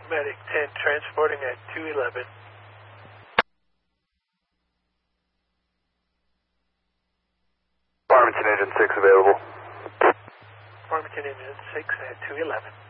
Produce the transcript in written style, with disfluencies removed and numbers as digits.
Medic 10 transporting at 211. Farmington Engine 6 available. Farmington Engine 6 at 211.